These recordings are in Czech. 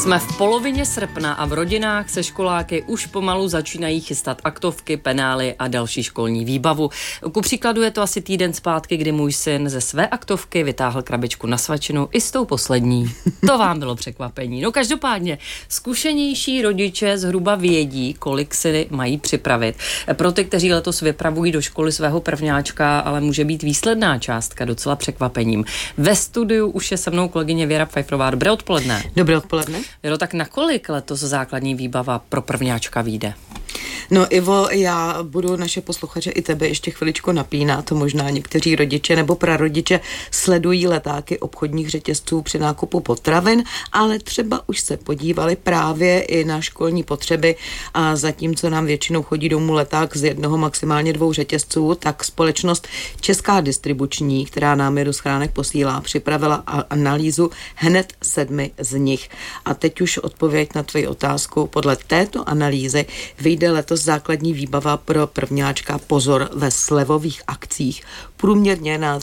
Jsme v polovině srpna a v rodinách se školáky už pomalu začínají chystat aktovky, penály a další školní výbavu. Ku příkladu je to asi týden zpátky, kdy můj syn ze své aktovky vytáhl krabičku na svačinu i s tou poslední. To vám bylo překvapení. No každopádně, zkušenější rodiče zhruba vědí, kolik si mají připravit. Pro ty, kteří letos vypravují do školy svého prvňáčka, ale může být výsledná částka docela překvapením. Ve studiu už je se mnou kolegyně Věra Pfeifferová. Dobré odpoledne. Dobré odpoledne. Věro, tak na kolik letos základní výbava pro prvňáčka vyjde? No Ivo, já budu naše posluchače i tebe ještě chviličku napínat. Možná někteří rodiče nebo prarodiče sledují letáky obchodních řetězců při nákupu potravin, ale třeba už se podívali právě i na školní potřeby a zatímco nám většinou chodí domů leták z jednoho, maximálně 2 řetězců, tak společnost Česká distribuční, která nám je do schránek posílá, připravila analýzu hned 7 z nich. A teď už odpověď na tvoji otázku. Podle této analýzy vyjde letos základní výbava pro prvňáčka, pozor, ve slevových akcích průměrně na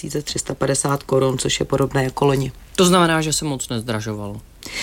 3350 korun, což je podobné jako loni. To znamená, že se moc nezdražovalo.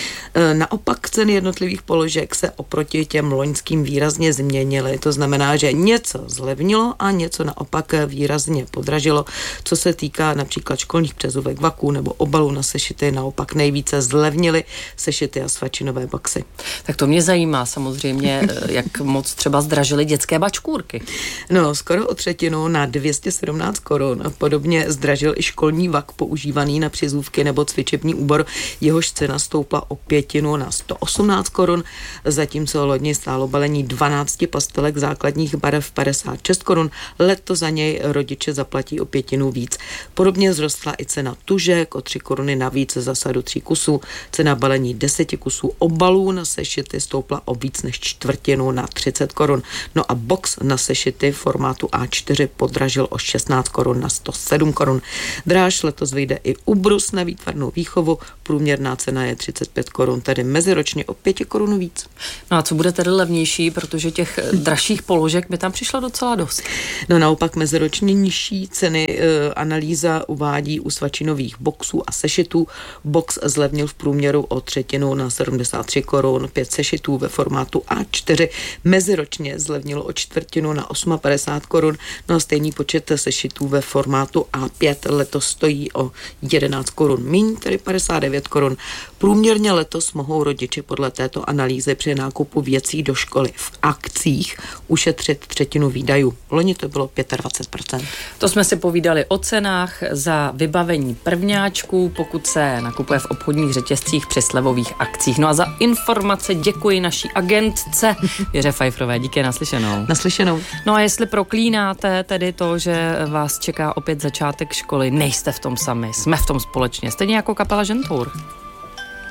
Naopak ceny jednotlivých položek se oproti těm loňským výrazně změnily. To znamená, že něco zlevnilo a něco naopak výrazně podražilo. Co se týká například školních přezuvek, vaků nebo obalů na sešity, naopak nejvíce zlevnily sešity a svačinové boxy. Tak to mě zajímá samozřejmě, jak moc třeba zdražily dětské bačkůrky. No, skoro o třetinu na 217 korun. Podobně zdražil i školní vak používaný na přizůvky nebo cvičební úbor. Jehož cena stoupla o 5 na 118 korun, zatímco loni stálo balení 12 pastelek základních barev 56 korun. Letos za něj rodiče zaplatí o 5 víc. Podobně vzrostla i cena tužek o 3 koruny navíc za sadu 3 kusů. Cena balení 10 kusů obalů na sešity stoupla o víc než čtvrtinu na 30 korun. No a box na sešity formátu A4 podražil o 16 korun na 107 korun. Dráž letos vyjde i ubrus na výtvarnou výchovu. Průměrná cena je 35 korun, tedy meziročně o 5 korun víc. No a co bude tedy levnější, protože těch dražších položek mi tam přišlo docela dost. No naopak meziročně nižší ceny analýza uvádí u svačinových boxů a sešitů. Box zlevnil v průměru o třetinu na 73 korun, 5 sešitů ve formátu A4 meziročně zlevnilo o čtvrtinu na 58 korun, no a stejný počet sešitů ve formátu A5 letos stojí o 11 korun míň, tedy 59 korun. Průměrně letos mohou rodiče podle této analýzy při nákupu věcí do školy v akcích ušetřit třetinu výdajů. Loni to bylo 25%. To jsme si povídali o cenách za vybavení prvňáčků, pokud se nakupuje v obchodních řetězcích při slevových akcích. No a za informace děkuji naší agentce Věře Pfeifferové. Díky, naslyšenou. Naslyšenou. No a jestli proklínáte tedy to, že vás čeká opět začátek školy, nejste v tom sami, jsme v tom společně. Stejně jako kapela Žentour.